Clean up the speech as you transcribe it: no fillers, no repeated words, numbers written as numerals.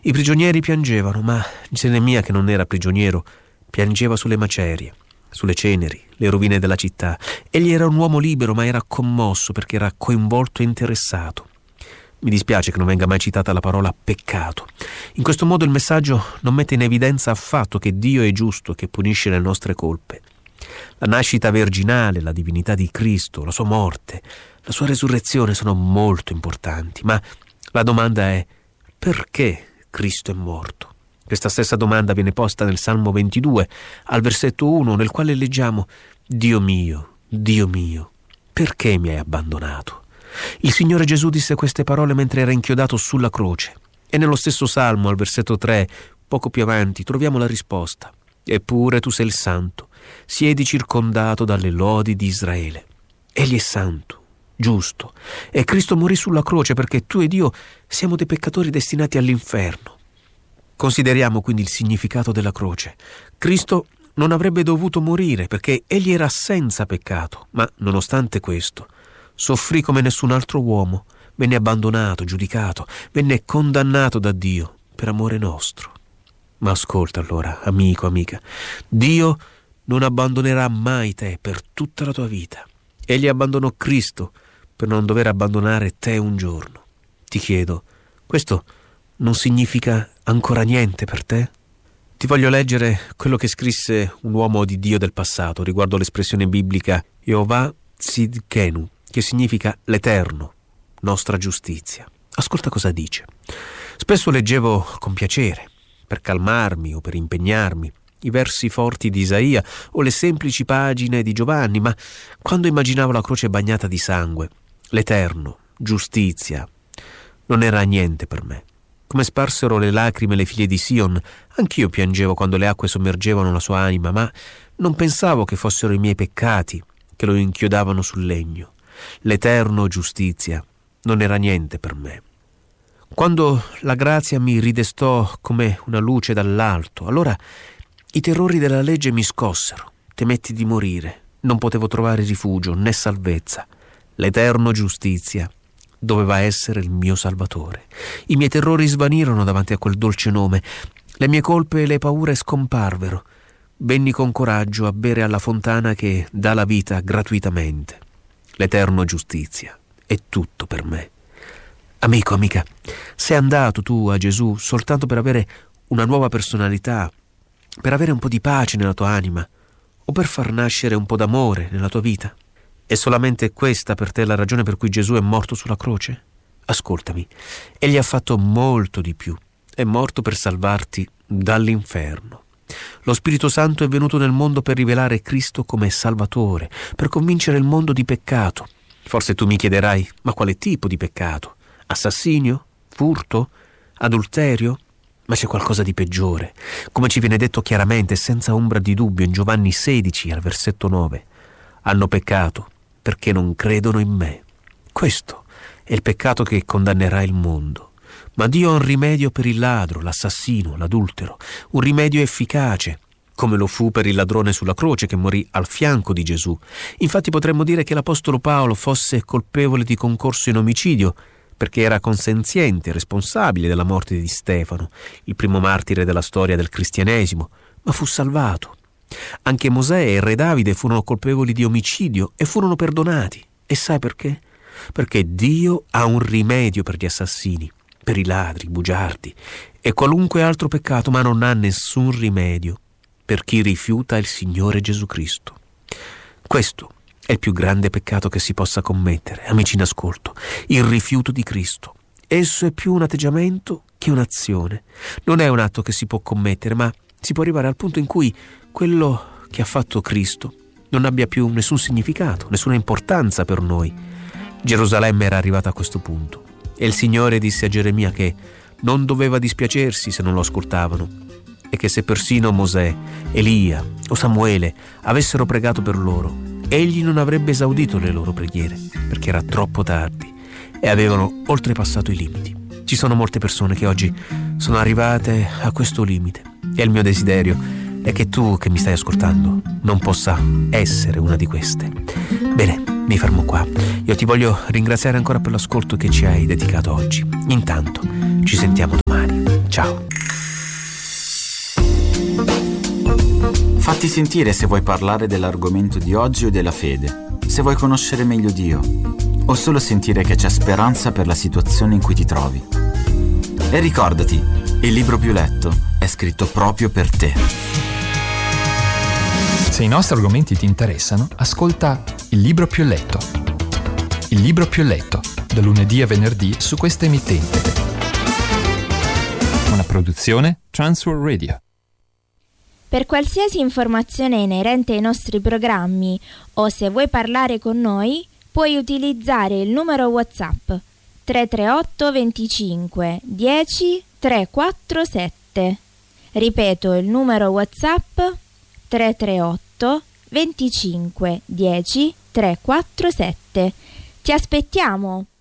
I prigionieri piangevano, ma Geremia, che non era prigioniero, piangeva sulle macerie, sulle ceneri, le rovine della città. Egli era un uomo libero, ma era commosso perché era coinvolto e interessato. Mi dispiace che non venga mai citata la parola peccato. In questo modo il messaggio non mette in evidenza affatto che Dio è giusto, che punisce le nostre colpe. La nascita virginale, la divinità di Cristo, la sua morte, la sua resurrezione sono molto importanti, ma la domanda è: perché Cristo è morto? Questa stessa domanda viene posta nel Salmo 22, al versetto 1, nel quale leggiamo: Dio mio, perché mi hai abbandonato? Il Signore Gesù disse queste parole mentre era inchiodato sulla croce. E nello stesso Salmo, al versetto 3, poco più avanti, troviamo la risposta: eppure tu sei il Santo, siedi circondato dalle lodi di Israele. Egli è santo, giusto, e Cristo morì sulla croce perché tu ed io siamo dei peccatori destinati all'inferno. Consideriamo quindi il significato della croce. Cristo non avrebbe dovuto morire perché egli era senza peccato, ma nonostante questo soffrì come nessun altro uomo, venne abbandonato, giudicato, venne condannato da Dio per amore nostro. Ma ascolta allora, amico, amica, Dio non abbandonerà mai te per tutta la tua vita. Egli abbandonò Cristo per non dover abbandonare te un giorno. Ti chiedo, questo non significa ancora niente per te? Ti voglio leggere quello che scrisse un uomo di Dio del passato riguardo l'espressione biblica Jehovah Tzidkenu, che significa l'Eterno, nostra giustizia. Ascolta cosa dice. Spesso leggevo con piacere, per calmarmi o per impegnarmi, i versi forti di Isaia o le semplici pagine di Giovanni, ma quando immaginavo la croce bagnata di sangue, l'Eterno, giustizia, non era niente per me. Come sparsero le lacrime le figlie di Sion, anch'io piangevo quando le acque sommergevano la sua anima, ma non pensavo che fossero i miei peccati che lo inchiodavano sul legno. L'Eterno, giustizia, non era niente per me. Quando la grazia mi ridestò come una luce dall'alto, allora i terrori della legge mi scossero. Temetti di morire, non potevo trovare rifugio né salvezza. L'Eterno, giustizia, doveva essere il mio Salvatore. I miei terrori svanirono davanti a quel dolce nome. Le mie colpe e le paure scomparvero. Venni con coraggio a bere alla fontana che dà la vita gratuitamente. L'Eterno, giustizia, è tutto per me. Amico, amica, sei andato tu a Gesù soltanto per avere una nuova personalità, per avere un po' di pace nella tua anima, o per far nascere un po' d'amore nella tua vita? È solamente questa per te la ragione per cui Gesù è morto sulla croce? Ascoltami, egli ha fatto molto di più. È morto per salvarti dall'inferno. Lo Spirito Santo è venuto nel mondo per rivelare Cristo come Salvatore, per convincere il mondo di peccato. Forse tu mi chiederai, ma quale tipo di peccato? Assassinio? Furto? Adulterio? Ma c'è qualcosa di peggiore. Come ci viene detto chiaramente, senza ombra di dubbio, in Giovanni 16, al versetto 9. Hanno peccato perché non credono in me. Questo è il peccato che condannerà il mondo. Ma Dio ha un rimedio per il ladro, l'assassino, l'adultero, un rimedio efficace, come lo fu per il ladrone sulla croce che morì al fianco di Gesù. Infatti potremmo dire che l'apostolo Paolo fosse colpevole di concorso in omicidio, perché era consenziente e responsabile della morte di Stefano, il primo martire della storia del cristianesimo, ma fu salvato. Anche Mosè e il re Davide furono colpevoli di omicidio e furono perdonati. E sai perché? Perché Dio ha un rimedio per gli assassini, per i ladri, i bugiardi e qualunque altro peccato, ma non ha nessun rimedio per chi rifiuta il Signore Gesù Cristo. Questo è il più grande peccato che si possa commettere, amici in ascolto, il rifiuto di Cristo. Esso è più un atteggiamento che un'azione. Non è un atto che si può commettere, ma si può arrivare al punto in cui quello che ha fatto Cristo non abbia più nessun significato, nessuna importanza per noi. Gerusalemme era arrivata a questo punto e il Signore disse a Geremia che non doveva dispiacersi se non lo ascoltavano e che se persino Mosè, Elia o Samuele avessero pregato per loro, egli non avrebbe esaudito le loro preghiere perché era troppo tardi e avevano oltrepassato i limiti. Ci sono molte persone che oggi sono arrivate a questo limite e il mio desiderio è che tu che mi stai ascoltando non possa essere una di queste. Bene, mi fermo qua. Io ti voglio ringraziare ancora per l'ascolto che ci hai dedicato oggi. Intanto ci sentiamo domani. Ciao. Fatti sentire se vuoi parlare dell'argomento di oggi o della fede, se vuoi conoscere meglio Dio, o solo sentire che c'è speranza per la situazione in cui ti trovi. E ricordati, il libro più letto è scritto proprio per te. Se i nostri argomenti ti interessano, ascolta Il libro più letto. Il libro più letto, da lunedì a venerdì su questa emittente. Una produzione Transworld Radio. Per qualsiasi informazione inerente ai nostri programmi o se vuoi parlare con noi, puoi utilizzare il numero WhatsApp 338 25 10 347. Ripeto il numero WhatsApp 338 25 10 347. Ti aspettiamo!